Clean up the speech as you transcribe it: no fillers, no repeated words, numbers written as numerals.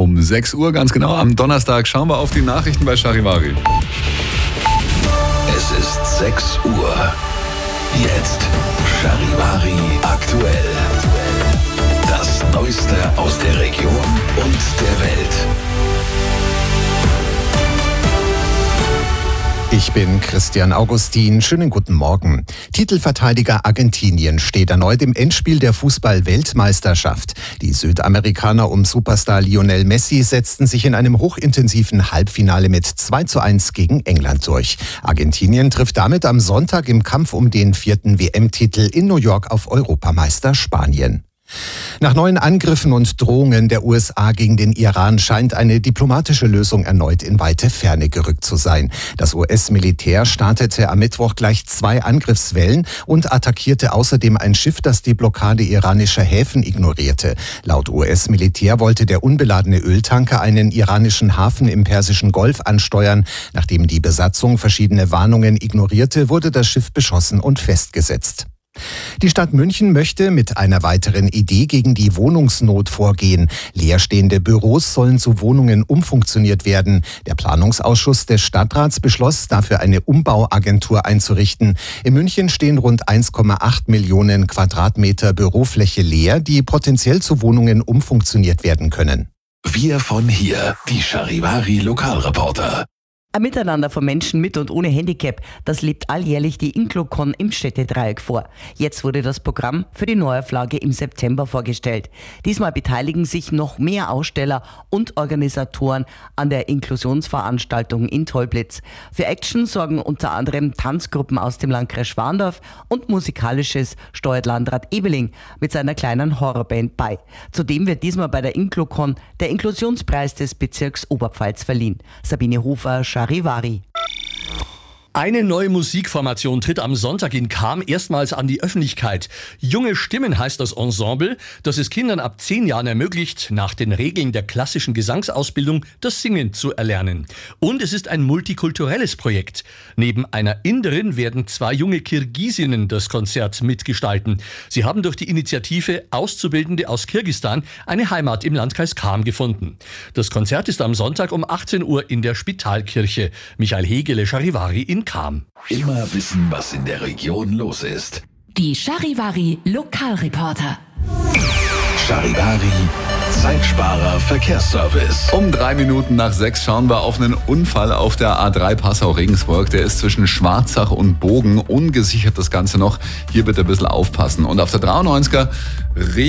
Um 6 Uhr ganz genau am Donnerstag schauen wir auf die Nachrichten bei Charivari. Es ist 6 Uhr. Jetzt Charivari aktuell. Das Neueste aus der Region und der Welt. Ich bin Christian Augustin. Schönen guten Morgen. Titelverteidiger Argentinien steht erneut im Endspiel der Fußball-Weltmeisterschaft. Die Südamerikaner um Superstar Lionel Messi setzten sich in einem hochintensiven Halbfinale mit 2:1 gegen England durch. Argentinien trifft damit am Sonntag im Kampf um den 4. WM-Titel in New York auf Europameister Spanien. Nach neuen Angriffen und Drohungen der USA gegen den Iran scheint eine diplomatische Lösung erneut in weite Ferne gerückt zu sein. Das US-Militär startete am Mittwoch gleich 2 Angriffswellen und attackierte außerdem ein Schiff, das die Blockade iranischer Häfen ignorierte. Laut US-Militär wollte der unbeladene Öltanker einen iranischen Hafen im Persischen Golf ansteuern. Nachdem die Besatzung verschiedene Warnungen ignorierte, wurde das Schiff beschossen und festgesetzt. Die Stadt München möchte mit einer weiteren Idee gegen die Wohnungsnot vorgehen. Leerstehende Büros sollen zu Wohnungen umfunktioniert werden. Der Planungsausschuss des Stadtrats beschloss, dafür eine Umbauagentur einzurichten. In München stehen rund 1,8 Millionen Quadratmeter Bürofläche leer, die potenziell zu Wohnungen umfunktioniert werden können. Wir von hier, die Charivari Lokalreporter. Ein Miteinander von Menschen mit und ohne Handicap, das lebt alljährlich die Inclocon im Städtedreieck vor. Jetzt wurde das Programm für die Neuauflage im September vorgestellt. Diesmal beteiligen sich noch mehr Aussteller und Organisatoren an der Inklusionsveranstaltung in Teublitz. Für Action sorgen unter anderem Tanzgruppen aus dem Landkreis Schwandorf und Musikalisches steuert Landrat Ebeling mit seiner kleinen Horrorband bei. Zudem wird diesmal bei der Inclocon der Inklusionspreis des Bezirks Oberpfalz verliehen. Sabine Hofer, Charivari. Eine neue Musikformation tritt am Sonntag in Cham erstmals an die Öffentlichkeit. Junge Stimmen heißt das Ensemble, das es Kindern ab 10 Jahren ermöglicht, nach den Regeln der klassischen Gesangsausbildung das Singen zu erlernen. Und es ist ein multikulturelles Projekt. Neben einer Inderin werden 2 junge Kirgisinnen das Konzert mitgestalten. Sie haben durch die Initiative Auszubildende aus Kirgisistan eine Heimat im Landkreis Cham gefunden. Das Konzert ist am Sonntag um 18 Uhr in der Spitalkirche. Michael Hegele, Charivari in Cham. Immer wissen, was in der Region los ist. Die Charivari Lokalreporter. Charivari Zeitsparer Verkehrsservice. Um 3 Minuten nach 6 schauen wir auf einen Unfall auf der A3 Passau-Regensburg. Der ist zwischen Schwarzach und Bogen. Ungesichert das Ganze noch. Hier bitte ein bisschen aufpassen. Und auf der 93er